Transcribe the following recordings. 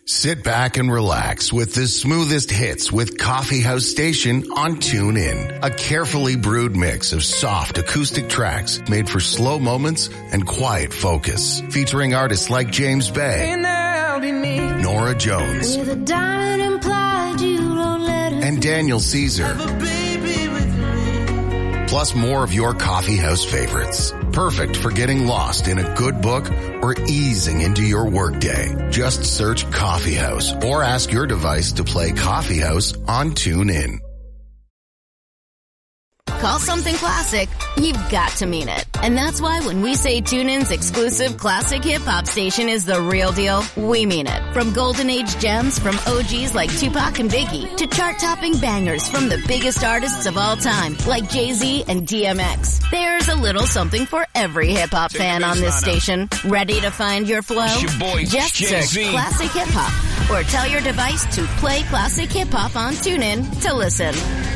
Sit back and relax with the smoothest hits with Coffee House Station on TuneIn. A carefully brewed mix of soft acoustic tracks made for slow moments and quiet focus. Featuring artists like James Bay, Nora Jones, and Daniel Caesar. Plus more of your coffee house favorites. Perfect for getting lost in a good book or easing into your workday. Just search Coffee House or ask your device to play Coffee House on TuneIn. Call something classic, you've got to mean it. And that's why when we say TuneIn's exclusive classic hip-hop station is the real deal, we mean it. From golden age gems from OGs like Tupac and Biggie to chart-topping bangers from the biggest artists of all time like Jay-Z and DMX. There's a little something for every hip-hop fan on this station. Ready to find your flow? Just search Classic Hip-Hop or tell your device to play Classic Hip-Hop on TuneIn to listen.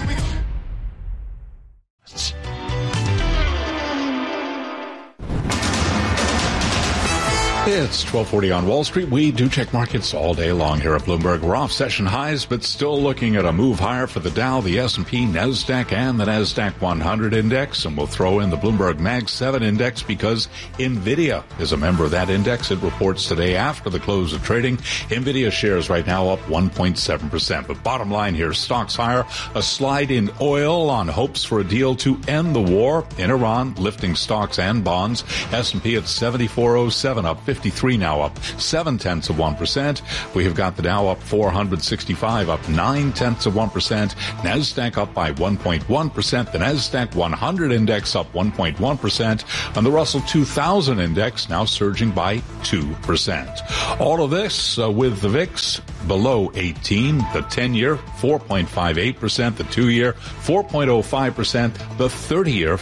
It's 12:40 on Wall Street. We do check markets all day long here at Bloomberg. We're off session highs, but still looking at a move higher for the Dow, the S&P, NASDAQ, and the NASDAQ 100 index. And we'll throw in the Bloomberg Mag 7 index because NVIDIA is a member of that index. It reports today after the close of trading. NVIDIA shares right now up 1.7%. But bottom line here, stocks higher. A slide in oil on hopes for a deal to end the war in Iran, lifting stocks and bonds. S&P at 7407, up 53 now, up 0.7%. We have got the Dow up 465, up 0.9%. NASDAQ up by 1.1%. The NASDAQ 100 index up 1.1%. And the Russell 2000 index now surging by 2%. All of this with the VIX below 18, the 10-year 4.58%, the 2-year 4.05%, the 30-year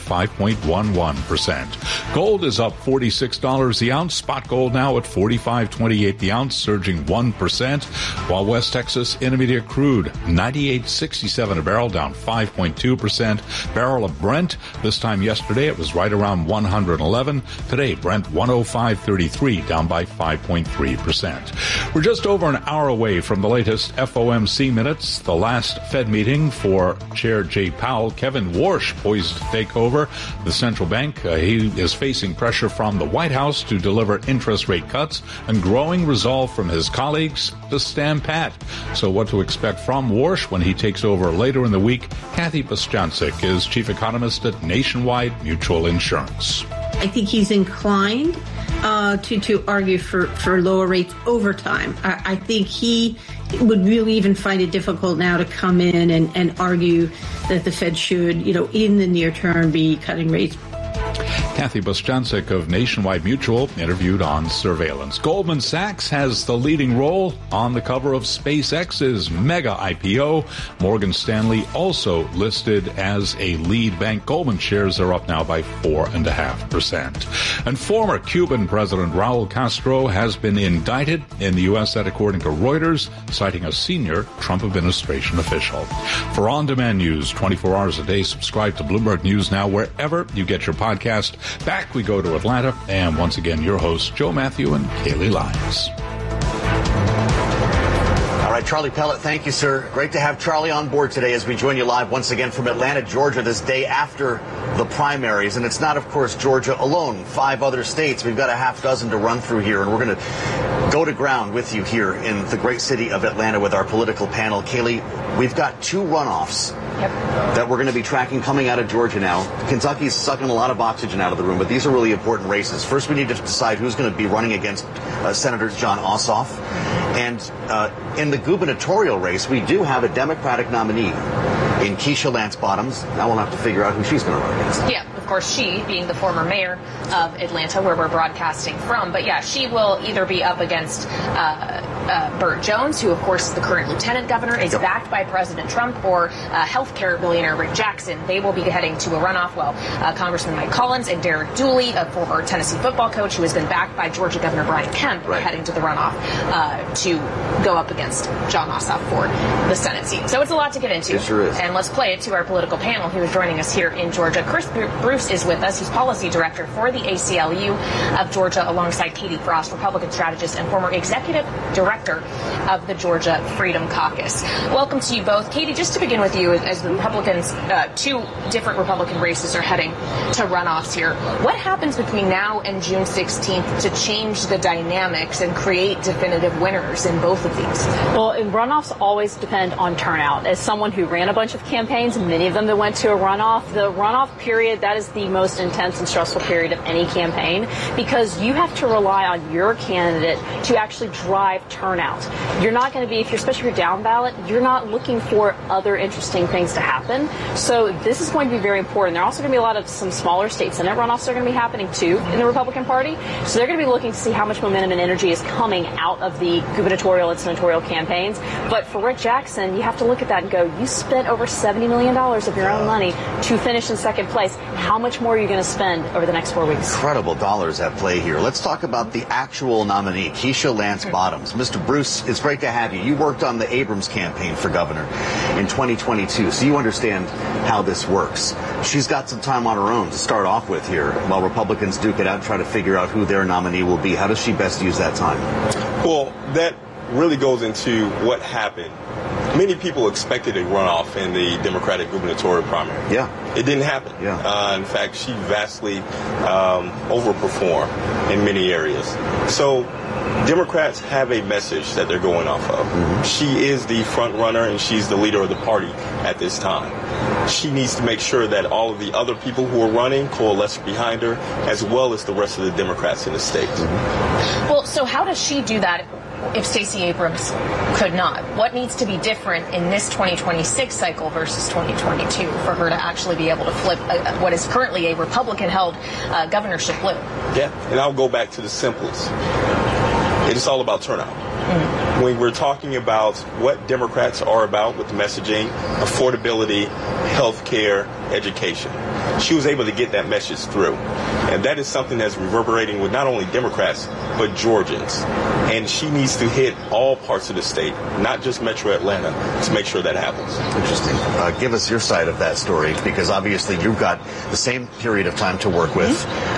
5.11%. Gold is up $46 the ounce. Spot gold now at $45.28 the ounce, surging 1%, while West Texas Intermediate crude 98.67 a barrel, down 5.2%. Barrel of Brent, this time yesterday it was right around 111. Today Brent 105.33, down by 5.3%. We're just over an hour away from the latest FOMC minutes, the last Fed meeting for Chair Jay Powell. Kevin Warsh poised to take over the central bank. He is facing pressure from the White House to deliver interest rate cuts and growing resolve from his colleagues to stand pat. So what to expect from Warsh when he takes over later in the week? Kathy Bostjancic is chief economist at Nationwide Mutual Insurance. I think he's inclined to argue for lower rates over time. I think he would really even find it difficult now to come in and argue that the Fed should, in the near term be cutting rates. Kathy Bostjancic of Nationwide Mutual interviewed on surveillance. Goldman Sachs has the leading role on the cover of SpaceX's mega IPO. Morgan Stanley also listed as a lead bank. Goldman shares are up now by 4.5%. And former Cuban President Raul Castro has been indicted in the U.S., that according to Reuters, citing a senior Trump administration official. For on-demand news 24 hours a day, subscribe to Bloomberg News Now wherever you get your podcast. Back we go to Atlanta, and once again, your hosts, Joe Matthew and Kaylee Lyons. All right, Charlie Pellet, thank you, sir. Great to have Charlie on board today as we join you live once again from Atlanta, Georgia, this day after the primaries. And it's not, of course, Georgia alone. 5 other states. We've got a half dozen to run through here, and we're going to go to ground with you here in the great city of Atlanta with our political panel. Kaylee, we've got 2 runoffs that we're going to be tracking coming out of Georgia now. Kentucky's sucking a lot of oxygen out of the room, but these are really important races. First, we need to decide who's going to be running against Senator Jon Ossoff. And in the gubernatorial race, we do have a Democratic nominee in Keisha Lance Bottoms. Now we'll have to figure out who she's going to run against. Yeah, of course, she being the former mayor of Atlanta, where we're broadcasting from. But yeah, she will either be up against Burt Jones, who, of course, is the current lieutenant governor, is backed by President Trump, or healthcare billionaire Rick Jackson. They will be heading to a runoff. Well, Congressman Mike Collins and Derek Dooley, a former Tennessee football coach who has been backed by Georgia Governor Brian Kemp, are heading to the runoff to go up against Jon Ossoff for the Senate seat. So it's a lot to get into. It sure is. And let's play it to our political panel who is joining us here in Georgia. Chris Bruce Bruce is with us. He's policy director for the ACLU of Georgia, alongside Katie Frost, Republican strategist and former executive director of the Georgia Freedom Caucus. Welcome to you both. Katie, just to begin with you, as the Republicans, two different Republican races are heading to runoffs here. What happens between now and June 16th to change the dynamics and create definitive winners in both of these? Well, runoffs always depend on turnout. As someone who ran a bunch of campaigns, many of them that went to a runoff, the runoff period, that is the most intense and stressful period of any campaign, because you have to rely on your candidate to actually drive turnout. You're not going to be, especially if you're down ballot, you're not looking for other interesting things to happen. So this is going to be very important. There are also going to be a lot of some smaller state Senate runoffs are going to be happening too in the Republican Party. So they're going to be looking to see how much momentum and energy is coming out of the gubernatorial and senatorial campaigns. But for Rick Jackson, you have to look at that and go, you spent over $70 million of your own money to finish in second place. How much more are you going to spend over the next 4 weeks? Incredible dollars at play here. Let's talk about the actual nominee, Keisha Lance Bottoms. Mr. Bruce, it's great to have you. You worked on the Abrams campaign for governor in 2022, so you understand how this works. She's got some time on her own to start off with here while Republicans duke it out and try to figure out who their nominee will be. How does she best use that time? Well, that really goes into what happened. Many people expected a runoff in the Democratic gubernatorial primary. Yeah. It didn't happen. Yeah. In fact, she vastly overperformed in many areas. So Democrats have a message that they're going off of. Mm-hmm. She is the front runner and she's the leader of the party at this time. She needs to make sure that all of the other people who are running coalesce behind her, as well as the rest of the Democrats in the state. Mm-hmm. Well, so how does she do that if Stacey Abrams could not? What needs to be different in this 2026 cycle versus 2022 for her to actually be able to flip what is currently a Republican-held governorship blue? Yeah, and I'll go back to the simplest. It is all about turnout. Mm-hmm. When we're talking about what Democrats are about with messaging, affordability, health care, education, she was able to get that message through. And that is something that's reverberating with not only Democrats, but Georgians. And she needs to hit all parts of the state, not just Metro Atlanta, to make sure that happens. Interesting. Give us your side of that story, because obviously you've got the same period of time to work with,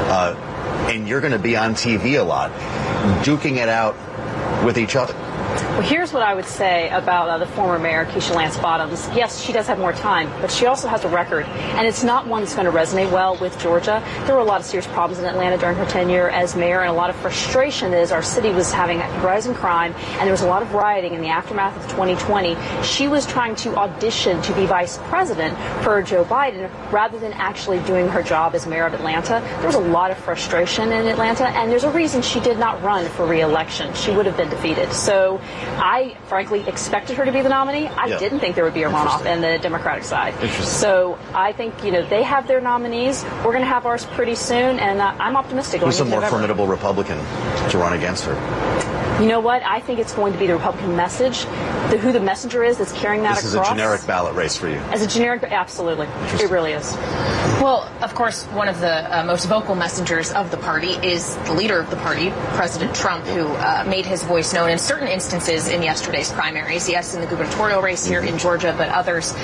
and you're going to be on TV a lot, duking it out with each other. Well, here's what I would say about the former mayor, Keisha Lance Bottoms. Yes, she does have more time, but she also has a record, and it's not one that's going to resonate well with Georgia. There were a lot of serious problems in Atlanta during her tenure as mayor, and a lot of frustration as our city was having a rising crime, and there was a lot of rioting in the aftermath of 2020. She was trying to audition to be vice president for Joe Biden rather than actually doing her job as mayor of Atlanta. There was a lot of frustration in Atlanta, and there's a reason she did not run for re-election. She would have been defeated. So I, frankly, expected her to be the nominee. I didn't think there would be a runoff in the Democratic side. So I think, they have their nominees. We're going to have ours pretty soon, and I'm optimistic. Who's a more formidable Republican to run against her? You know what? I think it's going to be the Republican message, who the messenger is that's carrying that across. This is a generic ballot race for you. As a generic, absolutely. It really is. Well, of course, one of the most vocal messengers of the party is the leader of the party, President Trump, who made his voice known in certain instances in yesterday's primaries. Yes, in the gubernatorial race here in Georgia, but others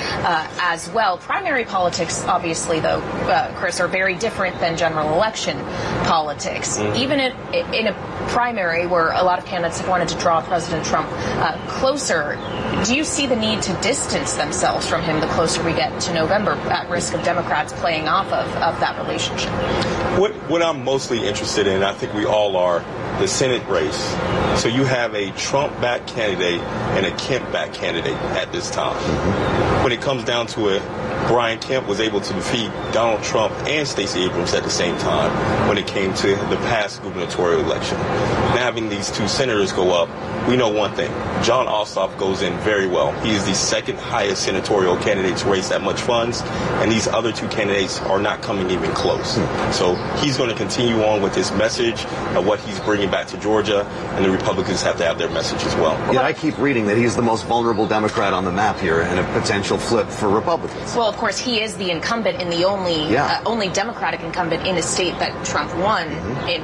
as well. Primary politics, obviously, though, Chris, are very different than general election politics. Even in a primary where a lot of candidates have wanted to draw President Trump closer, do you see the need to distance themselves from him the closer we get to November, at risk of Democrats playing off of that relationship? What I'm mostly interested in, I think we all are, the Senate race. So you have a Trump-backed candidate and a Kemp-backed candidate at this time. When it comes down to it, Brian Kemp was able to defeat Donald Trump and Stacey Abrams at the same time when it came to the past gubernatorial election. Now having these two senators go up, we know one thing. Jon Ossoff goes in very well. He is the second highest senatorial candidate to raise that much funds, and these other two candidates are not coming even close. So he's going to continue on with his message of what he's bringing back to Georgia, and the Republicans have to have their message as well. Yeah, I keep reading that he's the most vulnerable Democrat on the map here and a potential flip for Republicans. Well, of course, he is the incumbent and the only Democratic incumbent in a state that Trump won in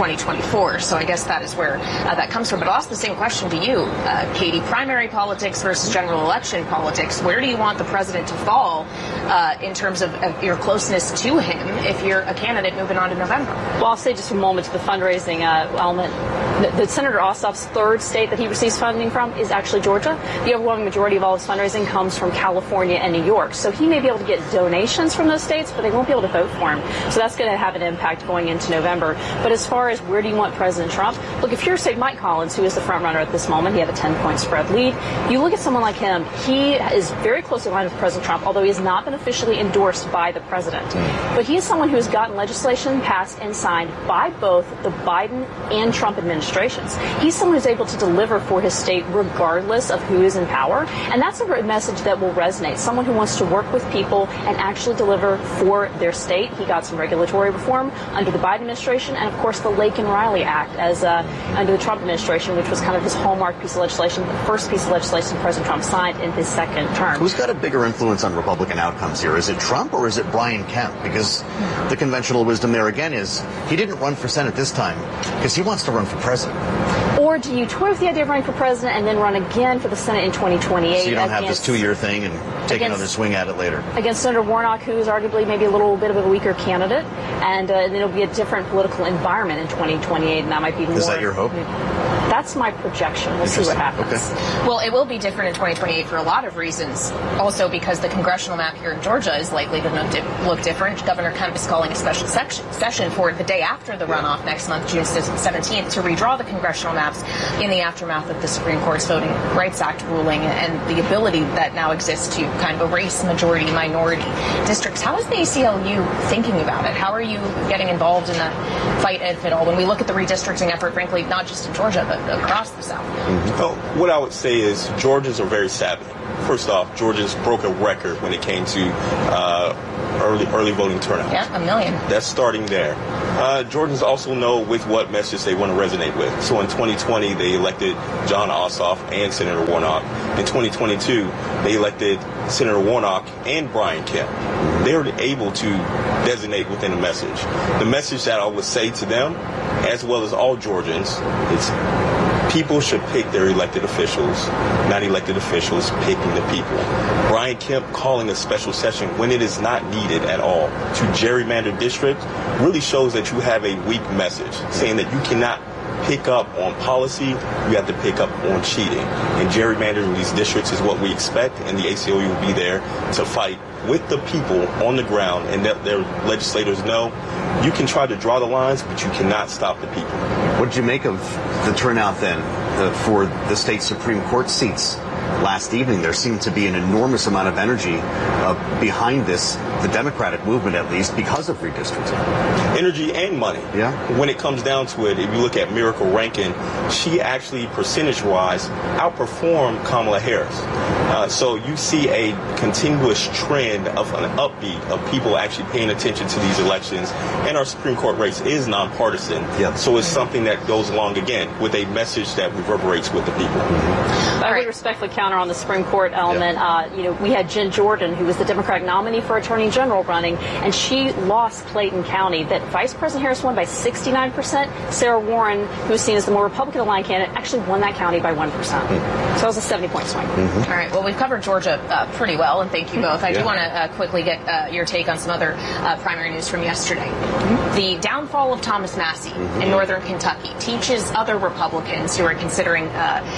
2024. So I guess that is where that comes from. But I'll ask the same question to you, Katie. Primary politics versus general election politics. Where do you want the president to fall in terms of your closeness to him if you're a candidate moving on to November? Well, I'll say just a moment to the fundraising element. The Senator Ossoff's third state that he receives funding from is actually Georgia. The overwhelming majority of all his fundraising comes from California and New York. So he may be able to get donations from those states, but they won't be able to vote for him. So that's going to have an impact going into November. But as far as where do you want President Trump? Look, if you're, say, Mike Collins, who is the front runner at this moment, he had a 10-point spread lead. You look at someone like him, he is very closely aligned with President Trump, although he has not been officially endorsed by the president. But he is someone who has gotten legislation passed and signed by both the Biden and Trump administrations. He's someone who's able to deliver for his state regardless of who is in power. And that's a message that will resonate. Someone who wants to work with people and actually deliver for their state. He got some regulatory reform under the Biden administration and, of course, the Lake and Riley Act as under the Trump administration, which was kind of his hallmark piece of legislation, the first piece of legislation President Trump signed in his second term. Who's got a bigger influence on Republican outcomes here? Is it Trump or is it Brian Kemp? Because the conventional wisdom there again is he didn't run for Senate this time because he wants to run for president. Or do you toy with the idea of running for president and then run again for the Senate in 2028? So you don't have this 2-year thing and take another swing at it later. Against Senator Warnock, who is arguably maybe a little bit of a weaker candidate, and then it'll be a different political environment in 2028, and that might be more. Is that your hope? That's my projection. We'll see what happens. Okay. Well, it will be different in 2028 for a lot of reasons. Also because the congressional map here in Georgia is likely to look different. Governor Kemp is calling a special session for the day after the runoff next month, June 17th, to redraw the congressional maps in the aftermath of the Supreme Court's Voting Rights Act ruling and the ability that now exists to kind of erase majority-minority districts. How is the ACLU thinking about it? How are you getting involved in the fight, if at all, when we look at the redistricting effort, frankly, not just in Georgia, but across the South? Well, what I would say is Georgians are very savvy. First off, Georgians broke a record when it came to early voting turnout. Yeah, 1 million. That's starting there. Georgians also know with what message they want to resonate with. So in 2020, they elected Jon Ossoff and Senator Warnock. In 2022, they elected Senator Warnock and Brian Kemp. They were able to designate within a message. The message that I would say to them, as well as all Georgians, is people should pick their elected officials, not elected officials picking the people. Brian Kemp calling a special session when it is not needed at all to gerrymander districts really shows that you have a weak message, saying that you cannot pick up on policy, you have to pick up on cheating. And gerrymandering these districts is what we expect, and the ACLU will be there to fight with the people on the ground and let their legislators know you can try to draw the lines, but you cannot stop the people. What did you make of the turnout then for the state Supreme Court seats last evening? There seemed to be an enormous amount of energy behind this, the Democratic movement at least, because of redistricting. Energy and money. Yeah. When it comes down to it, if you look at Miracle Rankin, she actually percentage-wise outperformed Kamala Harris. So you see a continuous trend of an upbeat of people actually paying attention to these elections. And our Supreme Court race is nonpartisan. Yep. So it's something that goes along, again, with a message that reverberates with the people. I would respectfully counter on the Supreme Court element. Yeah. We had Jen Jordan, who was the Democratic nominee for Attorney General running, and she lost Clayton County. That Vice President Harris won by 69%. Sarah Warren, who was seen as the more Republican-aligned candidate, actually won that county by 1%. So that was a 70-point swing. All right. Well, we've covered Georgia pretty well, and thank you both. I do want to quickly get your take on some other primary news from yesterday. The downfall of Thomas Massie in northern Kentucky teaches other Republicans who are considering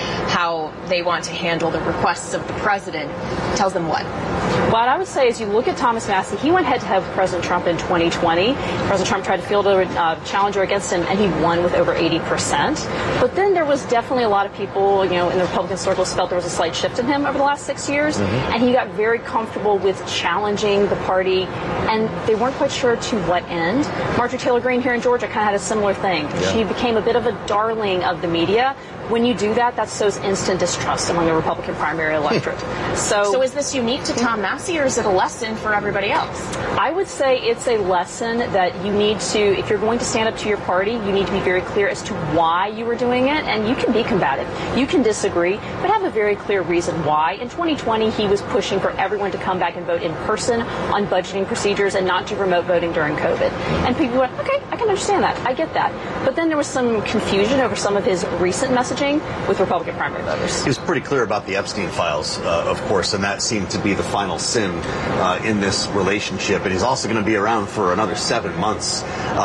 how they want to handle the requests of the president. Tells them what? What I would say is you look at Thomas Massie, he went head-to-head with President Trump in 2020. President Trump tried to field a challenger against him, and he won with over 80%. But then there was definitely a lot of people, in the Republican circles felt there was a slight shift in him over the last 6 years, and he got very comfortable with challenging the party, and they weren't quite sure to what end. Marjorie Taylor Greene here in Georgia kind of had a similar thing. Yeah. She became a bit of a darling of the media, When you do that, that sows instant distrust among the Republican primary electorate. So is this unique to Tom Massie, or is it a lesson for everybody else? I would say it's a lesson that you need to, if you're going to stand up to your party, you need to be very clear as to why you were doing it. And you can be combative. You can disagree, but have a very clear reason why. In 2020, he was pushing for everyone to come back and vote in person on budgeting procedures and not do remote voting during COVID. And people went, okay, I can understand that. I get that. But then there was some confusion over some of his recent messaging with Republican primary voters. He was pretty clear about the Epstein files, of course, and that seemed to be the final sin in this relationship. And he's also going to be around for another 7 months.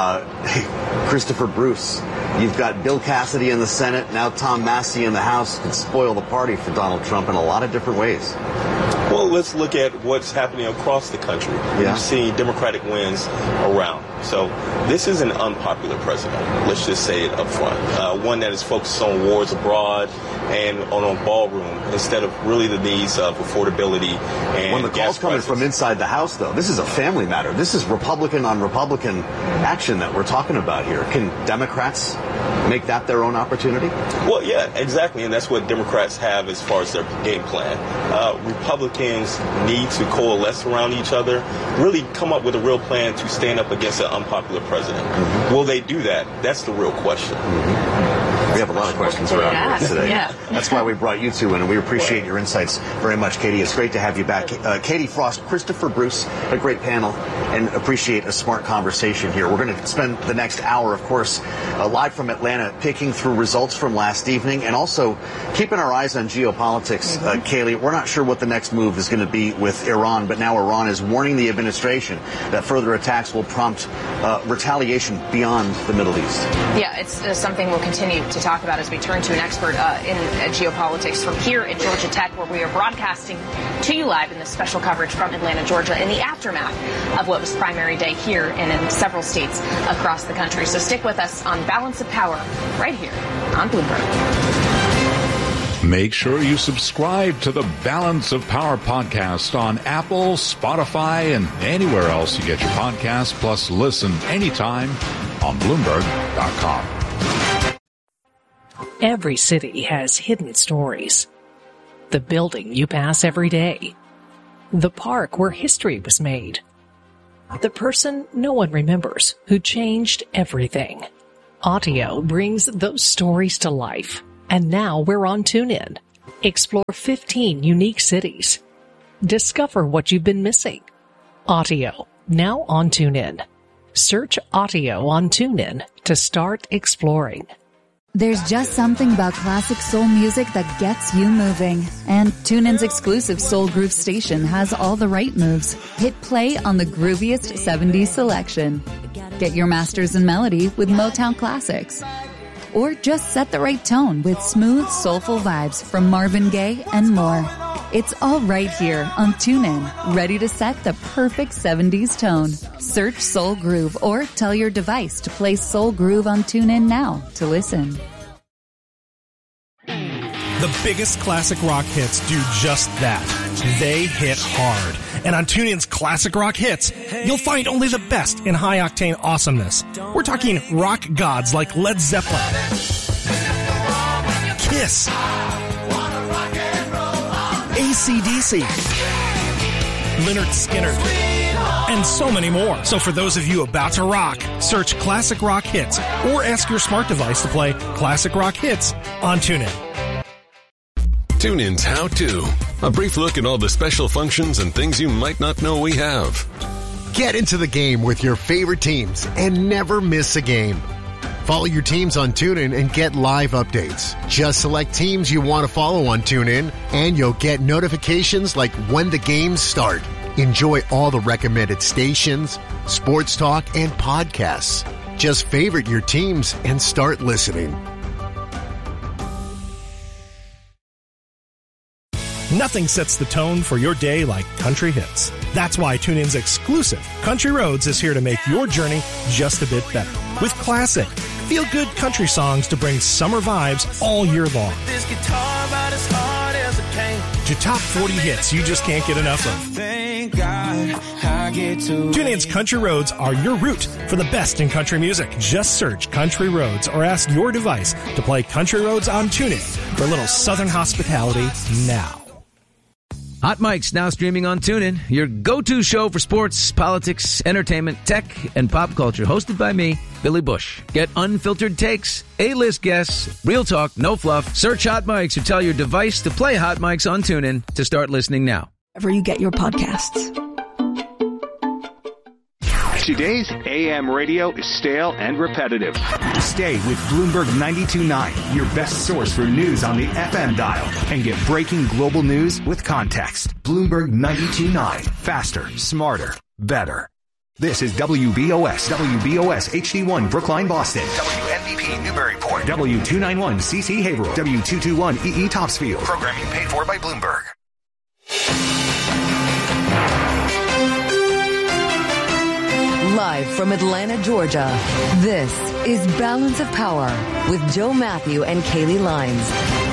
Christopher Bruce, you've got Bill Cassidy in the Senate, now Tom Massie in the House. Could spoil the party for Donald Trump in a lot of different ways. Well, let's look at what's happening across the country. Yeah. We've seen Democratic wins around. So this is an unpopular president. Let's just say it up front. One that is focused on wars abroad and on ballroom instead of really the needs of affordability and when the call's coming from inside the House, though, this is a family matter. This is Republican on Republican action that we're talking about here. Can Democrats make that their own opportunity? Well, yeah, exactly. And that's what Democrats have as far as their game plan. Republicans need to coalesce around each other, really come up with a real plan to stand up against an unpopular president. Mm-hmm. Will they do that? That's the real question. Mm-hmm. We have a lot of questions around here today. Yeah. That's why we brought you two in, and we appreciate your insights very much, Katie. It's great to have you back. Katie Frost, Christopher Bruce, a great panel, and appreciate a smart conversation here. We're going to spend the next hour, of course, live from Atlanta, picking through results from last evening, and also keeping our eyes on geopolitics. Kaylee, we're not sure what the next move is going to be with Iran, but now Iran is warning the administration that further attacks will prompt retaliation beyond the Middle East. Yeah, it's something we'll continue to talk about as we turn to an expert in geopolitics from here at Georgia Tech, where we are broadcasting to you live in this special coverage from Atlanta, Georgia, in the aftermath of what was primary day here and in several states across the country. So stick with us on Balance of Power right here on Bloomberg. Make sure you subscribe to the Balance of Power podcast on Apple, Spotify, and anywhere else you get your podcasts. Plus, listen anytime on Bloomberg.com. Every city has hidden stories. The building you pass every day. The park where history was made. The person no one remembers who changed everything. Audio brings those stories to life. And now we're on TuneIn. Explore 15 unique cities. Discover what you've been missing. Audio, now on TuneIn. Search Audio on TuneIn to start exploring. There's just something about classic soul music that gets you moving. And TuneIn's exclusive Soul Groove station has all the right moves. Hit play on the grooviest 70s selection. Get your masters in melody with Motown classics. Or just set the right tone with smooth, soulful vibes from Marvin Gaye and more. It's all right here on TuneIn, ready to set the perfect 70s tone. Search Soul Groove or tell your device to play Soul Groove on TuneIn now to listen. The biggest classic rock hits do just that. They hit hard. And on TuneIn's Classic Rock Hits, you'll find only the best in high-octane awesomeness. We're talking rock gods like Led Zeppelin, Kiss, AC/DC, Lynyrd Skynyrd, and so many more. So for those of you about to rock, search Classic Rock Hits or ask your smart device to play Classic Rock Hits on TuneIn. TuneIn's How To. A brief look at all the special functions and things you might not know we have. Get into the game with your favorite teams and never miss a game. Follow your teams on TuneIn and get live updates. Just select teams you want to follow on TuneIn and you'll get notifications like when the games start. Enjoy all the recommended stations, sports talk, and podcasts. Just favorite your teams and start listening. Nothing sets the tone for your day like country hits. That's why TuneIn's exclusive Country Roads is here to make your journey just a bit better. With classic, feel-good country songs to bring summer vibes all year long. To top 40 hits you just can't get enough of. thank God I get to. TuneIn's Country Roads are your route for the best in country music. Just search Country Roads or ask your device to play Country Roads on TuneIn for a little Southern hospitality now. Hot Mic's now streaming on TuneIn, your go-to show for sports, politics, entertainment, tech, and pop culture. Hosted by me, Billy Bush. Get unfiltered takes, A-list guests, real talk, no fluff. Search Hot Mic's or tell your device to play Hot Mic's on TuneIn to start listening now. Wherever you get your podcasts. Today's AM radio is stale and repetitive. Stay with Bloomberg 92.9, your best source for news on the FM dial, and get breaking global news with context. Bloomberg 92.9, faster, smarter, better. This is WBOS HD1 Brookline, Boston. WNBP Newburyport. W291 CC Haverhill. W221 EE Topsfield. Programming paid for by Bloomberg. Live from Atlanta, Georgia, this is Balance of Power with Joe Matthew and Kaylee Lines.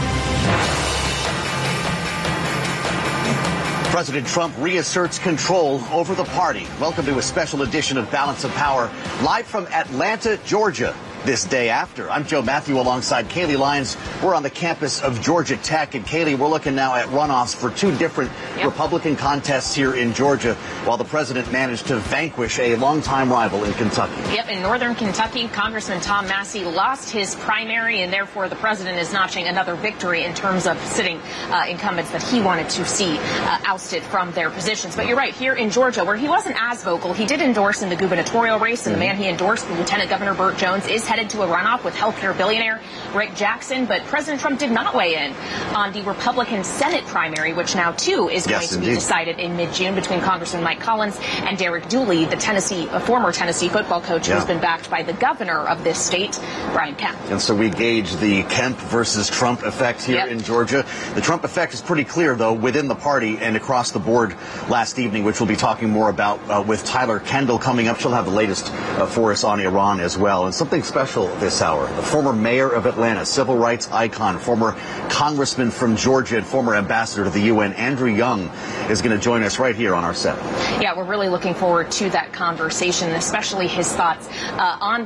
President Trump reasserts control over the party. Welcome to a special edition of Balance of Power, live from Atlanta, Georgia. This day after. I'm Joe Matthew alongside Kaylee Lyons. We're on the campus of Georgia Tech. And Kaylee, we're looking now at runoffs for two different Republican contests here in Georgia, while the president managed to vanquish a longtime rival in Kentucky. Yep, in northern Kentucky, Congressman Tom Massie lost his primary, and therefore the president is notching another victory in terms of sitting incumbents that he wanted to see ousted from their positions. But you're right, here in Georgia, where he wasn't as vocal, he did endorse in the gubernatorial race, and the man he endorsed, Lieutenant Governor Burt Jones, is headed to a runoff with healthcare billionaire Rick Jackson. But President Trump did not weigh in on the Republican Senate primary, which now, too, is going to be decided in mid-June between Congressman Mike Collins and Derek Dooley, the former Tennessee football coach who's been backed by the governor of this state, Brian Kemp. And so we gauge the Kemp versus Trump effect here in Georgia. The Trump effect is pretty clear, though, within the party and across the board last evening, which we'll be talking more about with Tyler Kendall coming up. She'll have the latest for us on Iran as well. And something special this hour, the former mayor of Atlanta, civil rights icon, former congressman from Georgia, and former ambassador to the UN, Andrew Young, is going to join us right here on our set. Yeah, we're really looking forward to that conversation, especially his thoughts on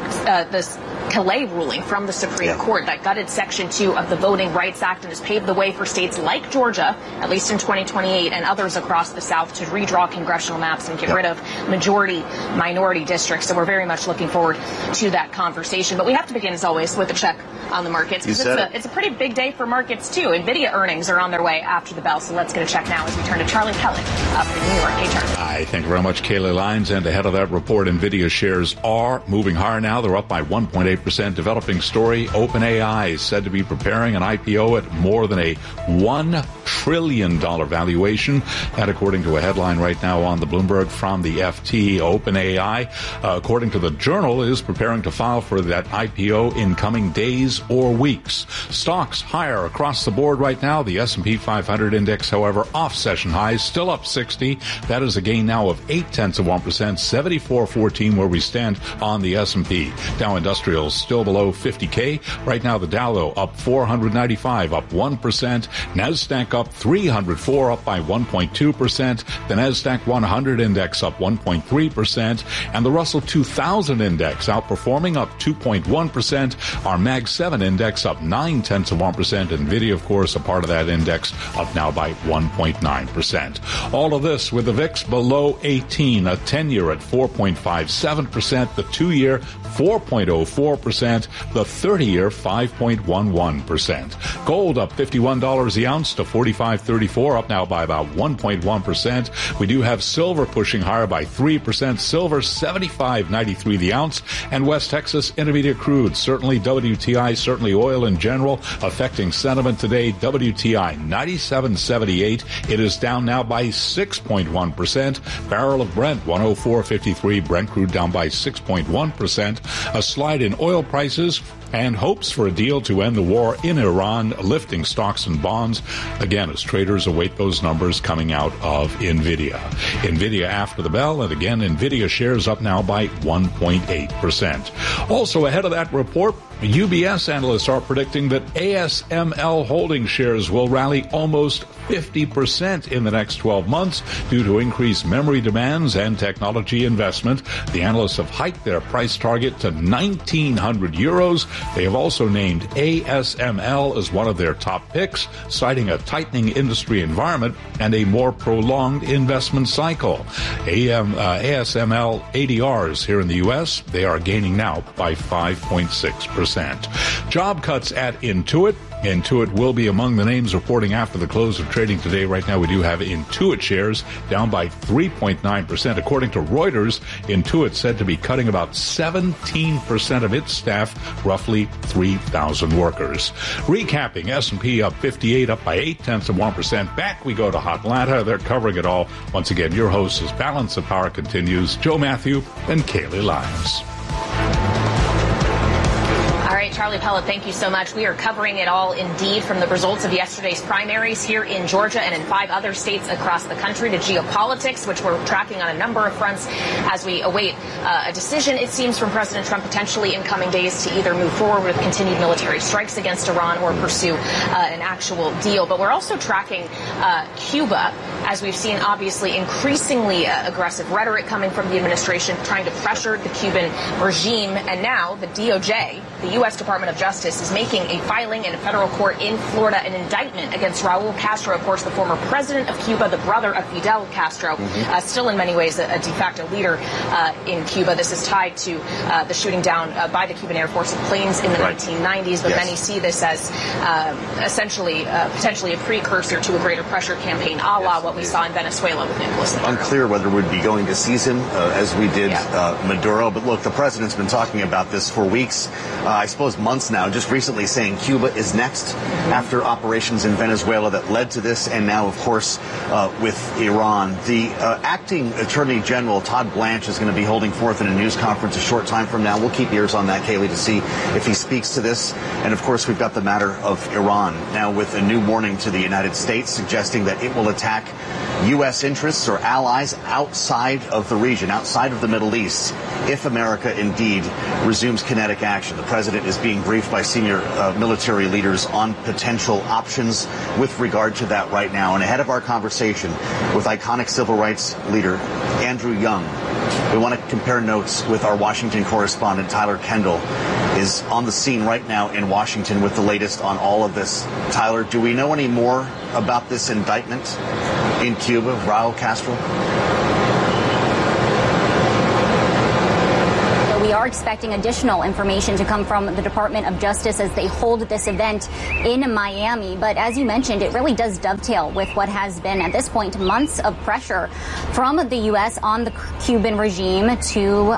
the Calais ruling from the Supreme Court that gutted Section 2 of the Voting Rights Act and has paved the way for states like Georgia, at least in 2028, and others across the South to redraw congressional maps and get rid of majority-minority districts. So we're very much looking forward to that conversation. But we have to begin, as always, with a check on the markets. It's a pretty big day for markets, too. NVIDIA earnings are on their way after the bell, so let's get a check now as we turn to Charlie Pellet up in New York. Hey, Charlie. Hi, thank you very much, Kaylee Lyons. And ahead of that report, NVIDIA shares are moving higher now. They're up by 1.8%. Developing story, OpenAI is said to be preparing an IPO at more than a $1 trillion valuation. That, according to a headline right now on the Bloomberg from the FT. OpenAI, according to the Journal, is preparing to file for that IPO in coming days or weeks. Stocks higher across the board right now. The S&P 500 index, however, off session highs, still up 60. That is a gain now of 0.8%, 74.14 where we stand on the S&P. Dow Industrials still below 50K. Right now, the Dow, though, up 495, up 1%. NASDAQ up 304, up by 1.2%. The NASDAQ 100 index up 1.3%. And the Russell 2000 index outperforming, up 2.1%. Our Mag 7 index up 0.9%. NVIDIA, of course, a part of that index, up now by 1.9%. All of this with the VIX below 18, a 10-year at 4.57%, the 2-year 4.04%, the 30-year 5.11%. Gold up $51 the ounce to $45.34, up now by about 1.1%. We do have silver pushing higher by 3%. Silver $75.93 the ounce. And West Texas Intermediate crude, certainly WTI, certainly oil in general, affecting sentiment today. WTI $97.78. It is down now by 6.1%. Barrel of Brent $104.53. Brent crude down by 6.1%. A slide in oil prices and hopes for a deal to end the war in Iran, lifting stocks and bonds, again, as traders await those numbers coming out of NVIDIA. NVIDIA after the bell, and again, NVIDIA shares up now by 1.8%. Also ahead of that report, UBS analysts are predicting that ASML holding shares will rally almost 50% in the next 12 months due to increased memory demands and technology investment. The analysts have hiked their price target to 1,900 euros. They have also named ASML as one of their top picks, citing a tightening industry environment and a more prolonged investment cycle. ASML ADRs here in the U.S., they are gaining now by 5.6%. Job cuts at Intuit. Intuit will be among the names reporting after the close of trading today. Right now, we do have Intuit shares down by 3.9%. According to Reuters, Intuit said to be cutting about 17% of its staff, roughly 3,000 workers. Recapping, S&P up 58, up by 0.8%. Back we go to Hotlanta. They're covering it all. Once again, your host is Balance of Power continues. Joe Matthew and Kaylee Lyons. All right, Charlie Pellet, thank you so much. We are covering it all indeed, from the results of yesterday's primaries here in Georgia and in 5 other states across the country to geopolitics, which we're tracking on a number of fronts as we await a decision, it seems, from President Trump potentially in coming days to either move forward with continued military strikes against Iran or pursue an actual deal. But we're also tracking Cuba, as we've seen obviously increasingly aggressive rhetoric coming from the administration trying to pressure the Cuban regime. And now the DOJ, the U.S. Department of Justice, is making a filing in a federal court in Florida, an indictment against Raul Castro, of course, the former president of Cuba, the brother of Fidel Castro, still in many ways a de facto leader in Cuba. This is tied to the shooting down by the Cuban Air Force of planes in the 1990s, but many see this as essentially potentially a precursor to a greater pressure campaign, a la what we saw in Venezuela with Nicolas Maduro. Unclear whether we'd be going to seize him as we did Maduro, but look, the president's been talking about this for weeks, I suppose months now, just recently saying Cuba is next after operations in Venezuela that led to this, and now, of course, with Iran. The acting Attorney General, Todd Blanche, is going to be holding forth in a news conference a short time from now. We'll keep ears on that, Kaylee, to see if he speaks to this. And, of course, we've got the matter of Iran now with a new warning to the United States, suggesting that it will attack U.S. interests or allies outside of the region, outside of the Middle East, if America indeed resumes kinetic action. The president is being briefed by senior military leaders on potential options with regard to that right now. And ahead of our conversation with iconic civil rights leader Andrew Young, we want to compare notes with our Washington correspondent. Tyler Kendall is on the scene right now in Washington with the latest on all of this. Tyler, do we know any more about this indictment in Cuba, Raul Castro? We are expecting additional information to come from the Department of Justice as they hold this event in Miami. But as you mentioned, it really does dovetail with what has been, at this point, months of pressure from the U.S. on the Cuban regime to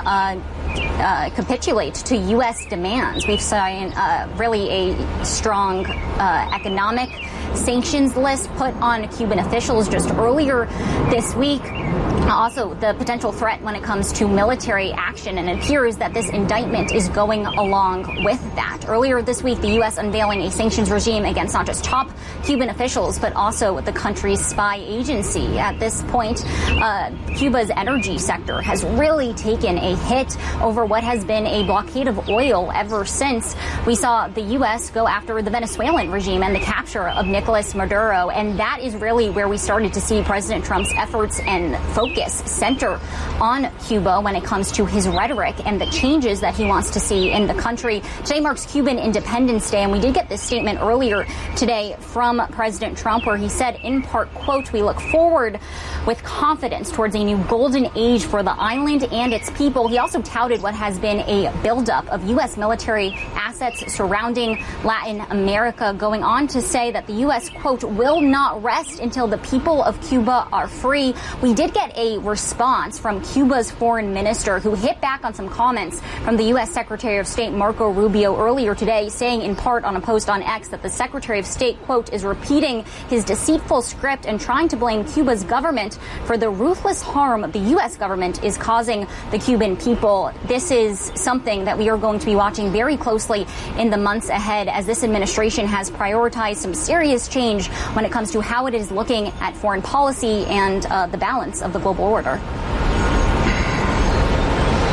capitulate to U.S. demands. We've seen really a strong economic sanctions list put on Cuban officials just earlier this week. Also, the potential threat when it comes to military action, and it appears that this indictment is going along with that. Earlier this week, the U.S. unveiling a sanctions regime against not just top Cuban officials, but also the country's spy agency. At this point, Cuba's energy sector has really taken a hit over what has been a blockade of oil ever since we saw the U.S. go after the Venezuelan regime and the capture of Nicolas Maduro. And that is really where we started to see President Trump's efforts and focus center on Cuba when it comes to his rhetoric and the changes that he wants to see in the country. Today marks Cuban Independence Day, and we did get this statement earlier today from President Trump where he said, in part, quote, "We look forward with confidence towards a new golden age for the island and its people." He also touted what has been a buildup of U.S. military assets surrounding Latin America, going on to say that the U.S., quote, "will not rest until the people of Cuba are free." We did get a response from Cuba's foreign minister, who hit back on some comments from the U.S. Secretary of State Marco Rubio earlier today, saying in part on a post on X that the Secretary of State, quote, "is repeating his deceitful script and trying to blame Cuba's government for the ruthless harm the U.S. government is causing the Cuban people." This is something that we are going to be watching very closely in the months ahead, as this administration has prioritized some serious change when it comes to how it is looking at foreign policy and the balance of the global order.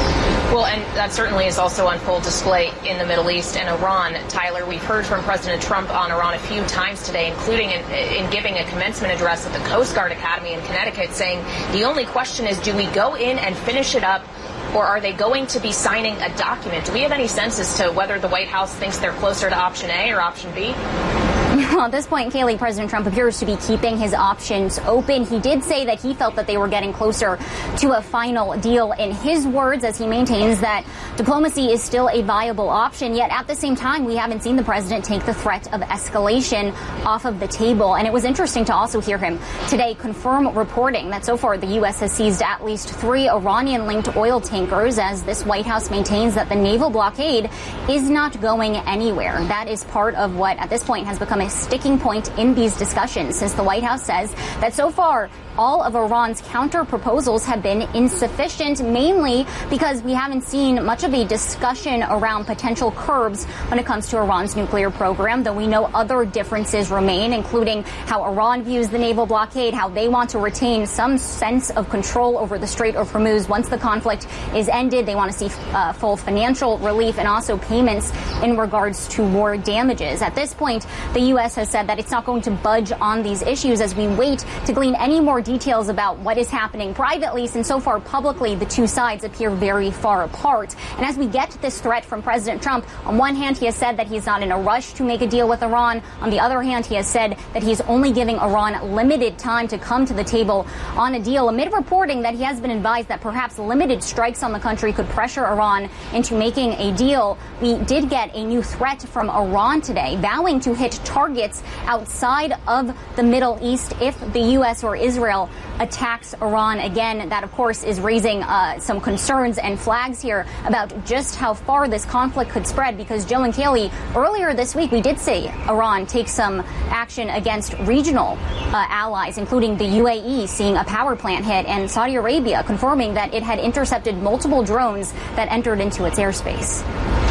Well, and that certainly is also on full display in the Middle East and Iran. Tyler, we've heard from President Trump on Iran a few times today, including in giving a commencement address at the Coast Guard Academy in Connecticut, saying the only question is, do we go in and finish it up, or are they going to be signing a document? Do we have any sense as to whether the White House thinks they're closer to option A or option B? Well, at this point, Kaylee, President Trump appears to be keeping his options open. He did say that he felt that they were getting closer to a final deal in his words, as he maintains that diplomacy is still a viable option. Yet at the same time, we haven't seen the president take the threat of escalation off of the table. And it was interesting to also hear him today confirm reporting that so far the U.S. has seized at least 3 Iranian-linked oil tankers, as this White House maintains that the naval blockade is not going anywhere. That is part of what at this point has become a sticking point in these discussions, since the White House says that so far all of Iran's counter proposals have been insufficient, mainly because we haven't seen much of a discussion around potential curbs when it comes to Iran's nuclear program, though we know other differences remain, including how Iran views the naval blockade, how they want to retain some sense of control over the Strait of Hormuz once the conflict is ended. They want to see full financial relief and also payments in regards to war damages. At this point, the U.S. has said that it's not going to budge on these issues as we wait to glean any more details about what is happening privately, since so far publicly the two sides appear very far apart. And as we get this threat from President Trump, on one hand he has said that he's not in a rush to make a deal with Iran. On the other hand, he has said that he's only giving Iran limited time to come to the table on a deal, amid reporting that he has been advised that perhaps limited strikes on the country could pressure Iran into making a deal. We did get a new threat from Iran today, vowing to hit targets outside of the Middle East if the U.S. or Israel attacks Iran again. That, of course, is raising some concerns and flags here about just how far this conflict could spread, because Joe and Kaylee, earlier this week, we did see Iran take some action against regional allies, including the UAE seeing a power plant hit, and Saudi Arabia confirming that it had intercepted multiple drones that entered into its airspace.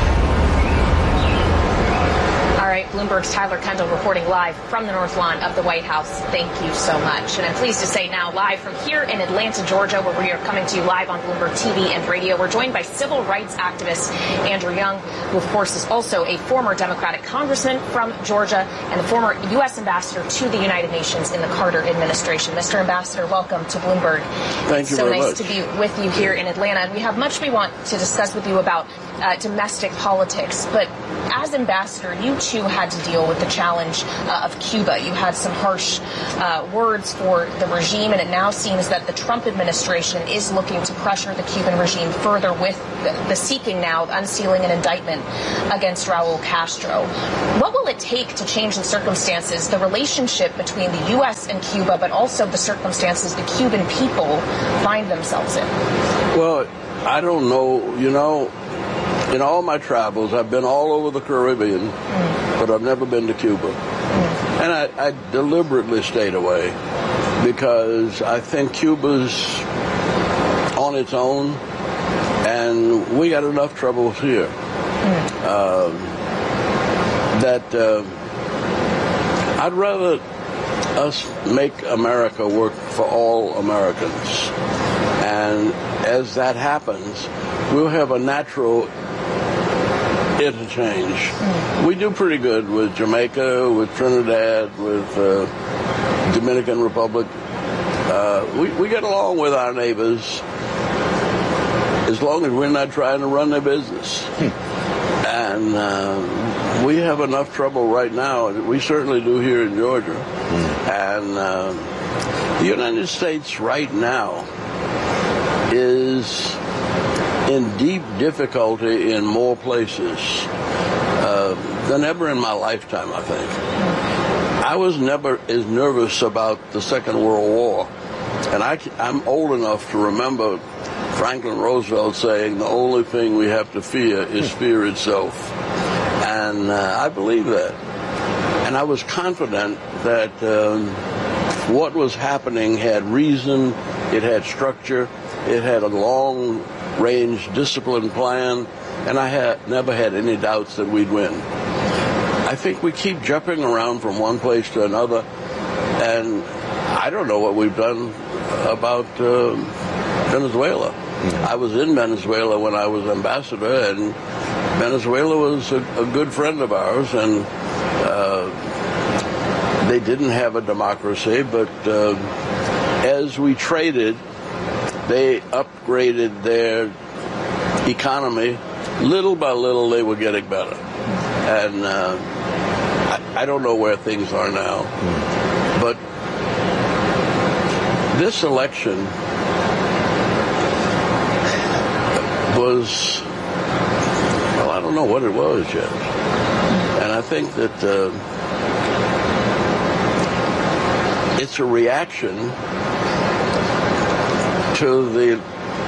All right, Bloomberg's Tyler Kendall reporting live from the North Lawn of the White House. Thank you so much. And I'm pleased to say now live from here in Atlanta, Georgia, where we are coming to you live on Bloomberg TV and radio. We're joined by civil rights activist Andrew Young, who, of course, is also a former Democratic congressman from Georgia and the former U.S. ambassador to the United Nations in the Carter administration. Mr. Ambassador, welcome to Bloomberg. Thank you very much. It's so nice to be with you here in Atlanta. And we have much we want to discuss with you about domestic politics. But as ambassador, you too had to deal with the challenge of Cuba. You had some harsh words for the regime, and it now seems that the Trump administration is looking to pressure the Cuban regime further with the seeking now of unsealing an indictment against Raul Castro. What will it take to change the circumstances, the relationship between the U.S. and Cuba, but also the circumstances the Cuban people find themselves in? Well, I don't know. You know, in all my travels, I've been all over the Caribbean, but I've never been to Cuba. And I deliberately stayed away because I think Cuba's on its own, and we got enough troubles here. I'd rather us make America work for all Americans. And as that happens, we'll have a natural interchange. We do pretty good with Jamaica, with Trinidad, with Dominican Republic. We get along with our neighbors as long as we're not trying to run their business. And we have enough trouble right now. We certainly do here in Georgia. And the United States right now is in deep difficulty in more places than ever in my lifetime, I think. I was never as nervous about the Second World War. And I'm old enough to remember Franklin Roosevelt saying the only thing we have to fear is fear itself. And I believe that. And I was confident that what was happening had reason, it had structure, it had a long-range discipline plan, and I had never had any doubts that we'd win. I think we keep jumping around from one place to another, and I don't know what we've done about Venezuela. I was in Venezuela when I was ambassador, and Venezuela was a good friend of ours, and they didn't have a democracy, but as we traded, they upgraded their economy. Little by little, they were getting better. And I don't know where things are now. But this election was, well, I don't know what it was yet. And I think that it's a reaction to the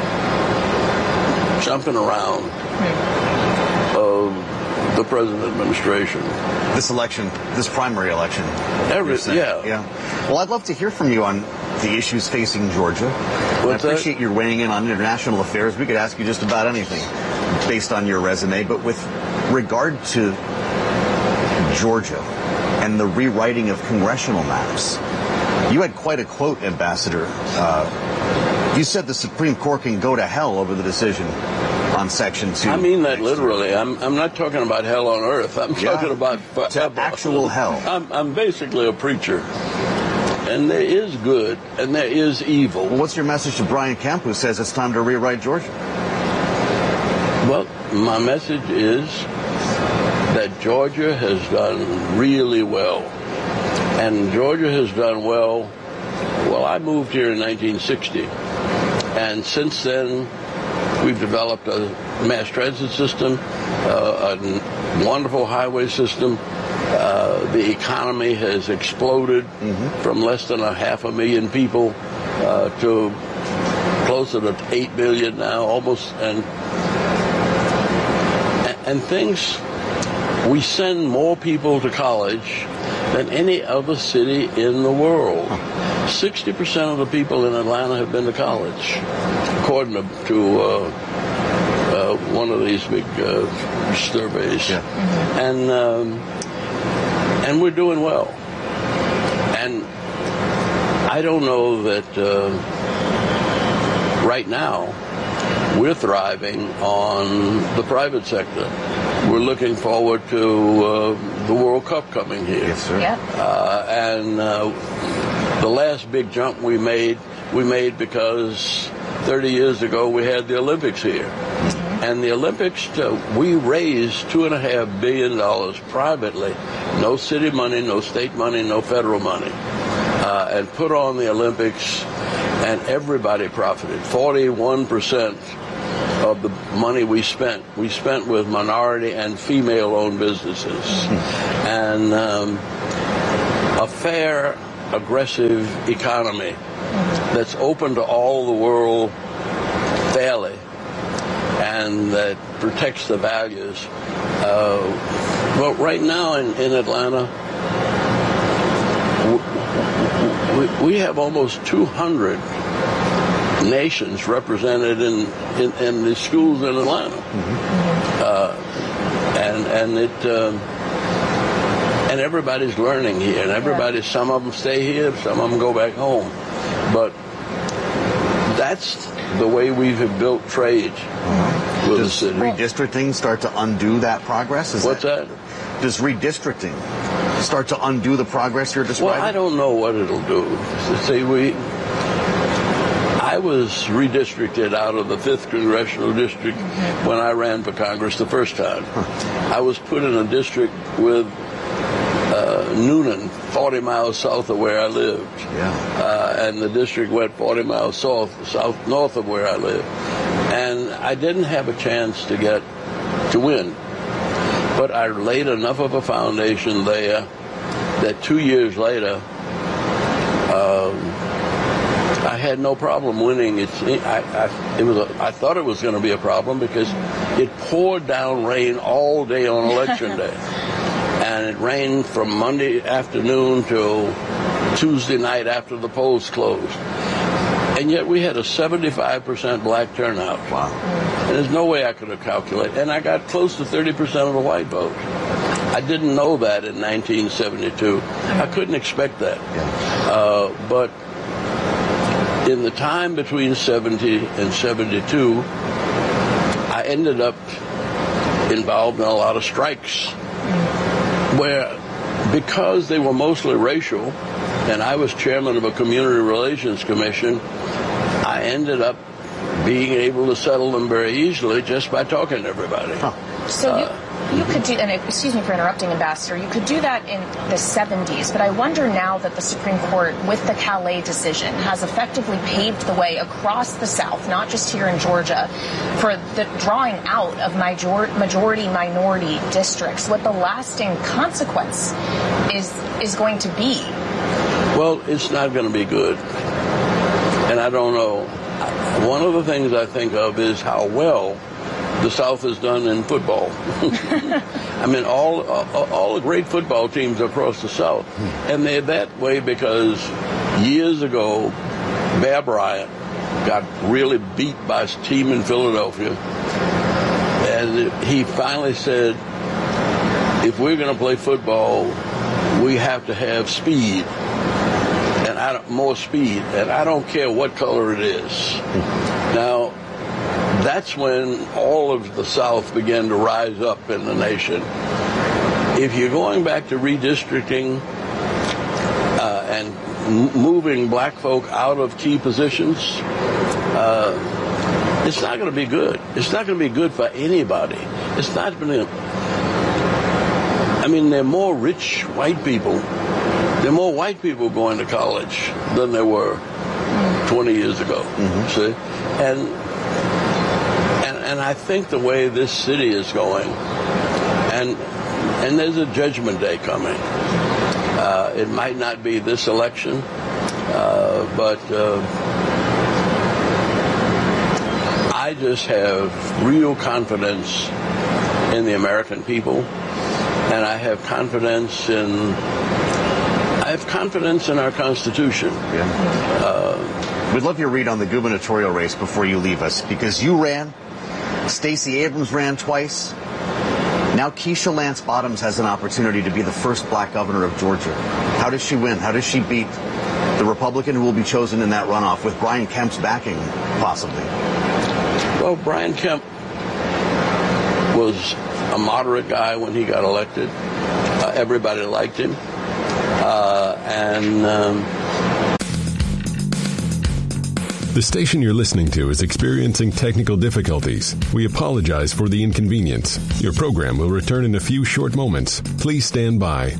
jumping around of the present administration. This election, this primary election. Yeah. Well, I'd love to hear from you on the issues facing Georgia. I appreciate your weighing in on international affairs. We could ask you just about anything based on your resume, but with regard to Georgia and the rewriting of congressional maps, you had quite a quote, Ambassador. You said the Supreme Court can go to hell over the decision on Section 2. I mean that literally. I'm not talking about hell on earth. I'm talking about actual hell. I'm basically a preacher. And there is good and there is evil. Well, what's your message to Brian Kemp, who says it's time to rewrite Georgia? Well, my message is that Georgia has done really well. And Georgia has done well. Well, I moved here in 1960. And since then, we've developed a mass transit system, a wonderful highway system. The economy has exploded from less than 500,000 people to closer to 8 million now, almost. And things, we send more people to college than any other city in the world. 60% of the people in Atlanta have been to college, according to one of these big surveys. And we're doing well. And I don't know that right now we're thriving on the private sector. We're looking forward to the World Cup coming here. Yes, sir. And the last big jump we made because 30 years ago we had the Olympics here. And the Olympics, we raised $2.5 billion privately. No city money, no state money, no federal money. And put on the Olympics, and everybody profited. 41% of the money we spent with minority and female-owned businesses. And a fair, aggressive economy that's open to all the world fairly, and that protects the values. Well, right now in Atlanta, we have almost 200 nations represented in the schools in Atlanta, and everybody's learning here, and everybody. Some of them stay here, some of them go back home, but that's the way we have built trade with the city. Does redistricting start to undo that progress? What's that? Does redistricting start to undo the progress you're describing? Well, I don't know what it'll do. See, I was redistricted out of the 5th Congressional District when I ran for Congress the first time. I was put in a district with Noonan, 40 miles south of where I lived. And the district went 40 miles north of where I lived. And I didn't have a chance to win. But I laid enough of a foundation there that 2 years later, I had no problem winning. I thought it was going to be a problem because it poured down rain all day on Election Day. And it rained from Monday afternoon till Tuesday night after the polls closed. And yet we had a 75% black turnout. Wow. And there's no way I could have calculated. And I got close to 30% of the white vote. I didn't know that in 1972. I couldn't expect that. But in the time between 70 and 72, I ended up involved in a lot of strikes where, because they were mostly racial, and I was chairman of a community relations commission, I ended up being able to settle them very easily just by talking to everybody. So you could do, and excuse me for interrupting, Ambassador, you could do that in the 70s, but I wonder now that the Supreme Court, with the Calais decision, has effectively paved the way across the South, not just here in Georgia, for the drawing out of majority-minority districts, what the lasting consequence is going to be. Well, it's not going to be good. And I don't know. One of the things I think of is how well the South has done in football. I mean, all the great football teams across the South. And they're that way because years ago, Bear Bryant got really beat by his team in Philadelphia. And he finally said, if we're going to play football, we have to have speed. More speed, and I don't care what color it is. Now, that's when all of the South began to rise up in the nation. If you're going back to redistricting and moving black folk out of key positions, it's not going to be good. It's not going to be good for anybody. It's not going to... I mean, there are more rich white people. There are more white people going to college than there were 20 years ago. See? And I think the way this city is going, and there's a judgment day coming. It might not be this election, but I just have real confidence in the American people, and I have confidence in our Constitution. We'd love your read on the gubernatorial race before you leave us, because you ran, Stacey Abrams ran twice. Now Keisha Lance Bottoms has an opportunity to be the first black governor of Georgia. How does she win? How does she beat the Republican who will be chosen in that runoff with Brian Kemp's backing, possibly? Well, Brian Kemp was a moderate guy when he got elected. Everybody liked him. The station you're listening to is experiencing technical difficulties. We apologize for the inconvenience. Your program will return in a few short moments. Please stand by.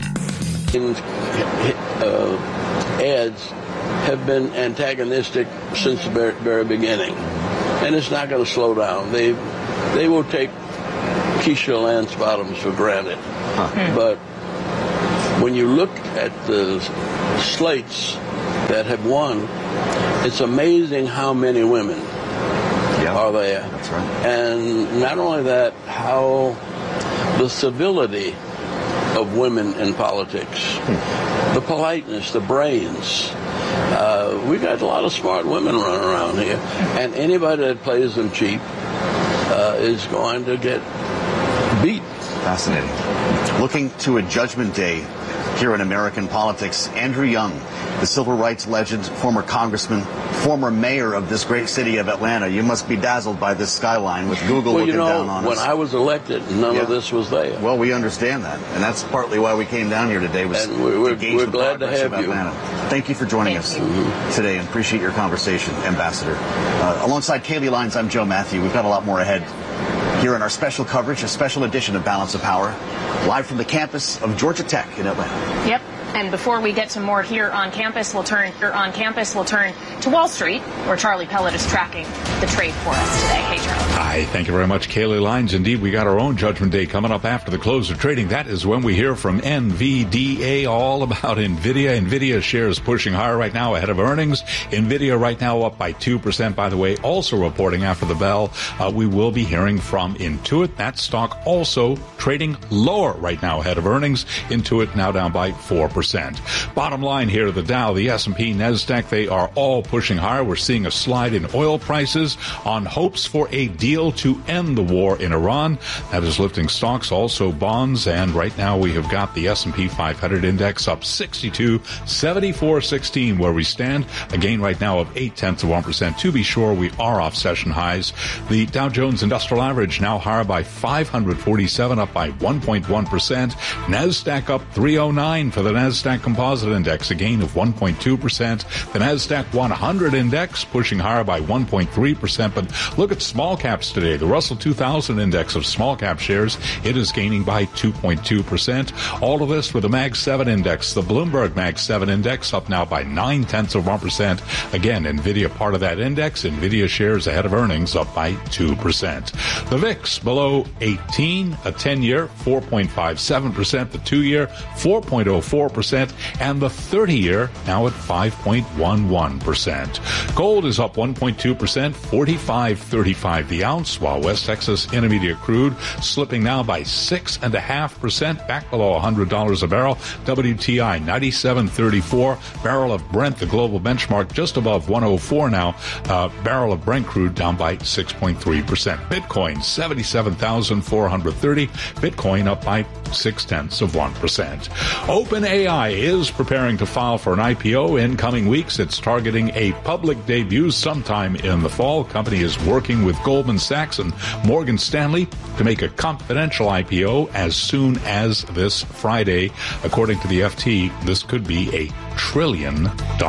Ads have been antagonistic since the very beginning, and it's not going to slow down. They will take Keisha Lance Bottoms for granted, but when you look at the slates that have won, it's amazing how many women are there. That's right. And not only that, how the civility of women in politics, the politeness, the brains. We got a lot of smart women running around here, and anybody that plays them cheap is going to get beat. Fascinating. Looking to a judgment day here in American politics, Andrew Young, the civil rights legend, former congressman, former mayor of this great city of Atlanta. You must be dazzled by this skyline with Google looking down on us. When I was elected, none of this was there. Well, we understand that, and that's partly why we came down here today. We're glad to have you. Atlanta. Thank you for joining us today, and appreciate your conversation, Ambassador. Alongside Kaylee Lines, I'm Joe Matthew. We've got a lot more ahead here in our special coverage, a special edition of Balance of Power, live from the campus of Georgia Tech in Atlanta. Yep. And before we get to more here on campus, we'll turn to Wall Street, where Charlie Pellet is tracking the trade for us today. Hey, Charlie. Hi, thank you very much, Kaylee Lines. Indeed, we got our own Judgment Day coming up after the close of trading. That is when we hear from NVDA all about NVIDIA. NVIDIA shares pushing higher right now ahead of earnings. NVIDIA right now up by 2%. By the way, also reporting after the bell, we will be hearing from Intuit. That stock also trading lower right now ahead of earnings. Intuit now down by 4%. 0.1%. Bottom line here, the Dow, the S&P, NASDAQ, they are all pushing higher. We're seeing a slide in oil prices on hopes for a deal to end the war in Iran. That is lifting stocks, also bonds, and right now we have got the S&P 500 index up 62, 74.16 where we stand. A gain right now of 0.8%. To be sure, we are off session highs. The Dow Jones Industrial Average now higher by 547, up by 1.1%. NASDAQ up 309 for the NASDAQ Composite Index, a gain of 1.2%. The NASDAQ 100 Index pushing higher by 1.3%. But look at small caps today. The Russell 2000 Index of small cap shares, it is gaining by 2.2%. All of this with the Mag 7 Index, the Bloomberg Mag 7 Index up now by 0.9%. Again, NVIDIA part of that index. NVIDIA shares ahead of earnings up by 2%. The VIX below 18, a 10-year 4.57%, the 2-year 4.04%, and the 30-year now at 5.11%. Gold is up 1.2%, $45.35 the ounce, while West Texas Intermediate crude slipping now by 6.5%, back below $100 a barrel. WTI 97.34, barrel of Brent, the global benchmark, just above 104 now. Barrel of Brent crude down by 6.3%. Bitcoin 77,430. Bitcoin up by 0.6%. OpenAI is preparing to file for an IPO in coming weeks. It's targeting a public debut sometime in the fall. The company is working with Goldman Sachs and Morgan Stanley to make a confidential IPO as soon as this Friday. According to the FT, this could be a $1 trillion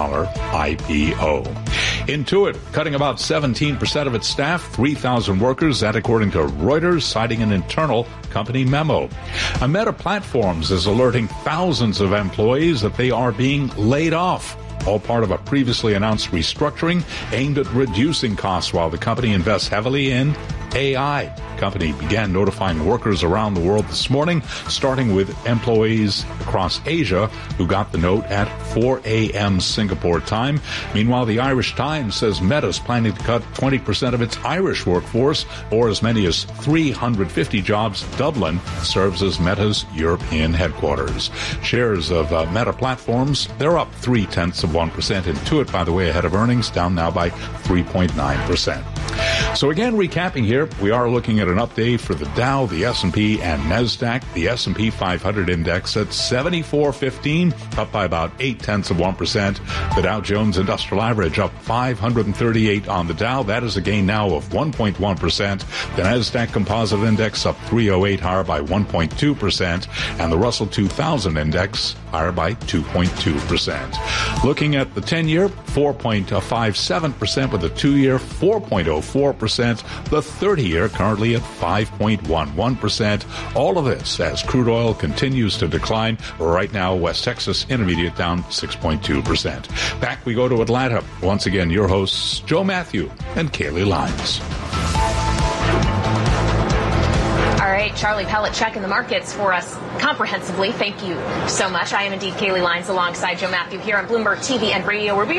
IPO. Intuit cutting about 17% of its staff, 3,000 workers, that according to Reuters, citing an internal company memo. Meta Platforms is alerting thousands of employees that they are being laid off. All part of a previously announced restructuring aimed at reducing costs while the company invests heavily in AI. Company began notifying workers around the world this morning, starting with employees across Asia who got the note at 4 a.m. Singapore time. Meanwhile, the Irish Times says Meta is planning to cut 20% of its Irish workforce, or as many as 350 jobs. Dublin serves as Meta's European headquarters. Shares of Meta Platforms, they're up 0.3%. Intuit, by the way, ahead of earnings, down now by 3.9%. So again, recapping here, we are looking at an update for the Dow, the S&P, and NASDAQ. The S&P 500 index at 74.15, up by about 0.8%. The Dow Jones Industrial Average up 538 on the Dow. That is a gain now of 1.1%. The NASDAQ Composite Index up 308, higher by 1.2%. And the Russell 2000 Index higher by 2.2%. Looking at the 10-year, 4.57%, with the 2-year 4.04%. The 30-year currently at 5.11%. All of this as crude oil continues to decline. Right now, West Texas Intermediate down 6.2%. Back we go to Atlanta. Once again, your hosts, Joe Matthew and Kaylee Lyons. All right, Charlie Pellet checking the markets for us comprehensively. Thank you so much. I am indeed Kaylee Lyons alongside Joe Matthew here on Bloomberg TV and Radio. We'll be